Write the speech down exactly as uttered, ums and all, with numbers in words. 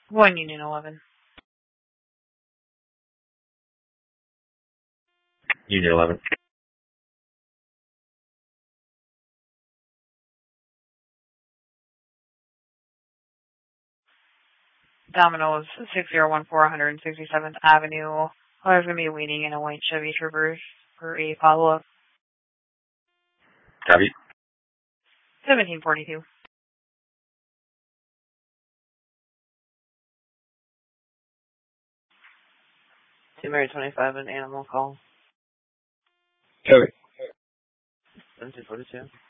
one Union eleven. Union eleven. Domino's six zero one four one sixty-seventh Avenue. I was going to be waiting in a white Chevy Traverse for a follow-up. Copy. seventeen forty-two. Two Mary twenty-five, an animal call. Copy. seventeen forty-two.